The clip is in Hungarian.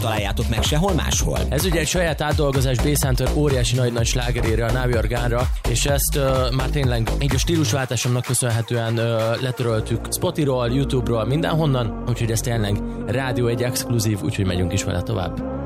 találjátok meg sehol máshol. Ez ugye egy saját átdolgozás Bass Hunter óriási nagy slágerére, a Now You're Gone-ra, és ezt már tényleg így a stílusváltásomnak köszönhetően letöröltük Spotify-ról, YouTube-ról, mindenhonnan, úgyhogy ez tényleg rádió egy exkluzív, úgyhogy megyünk is vele tovább.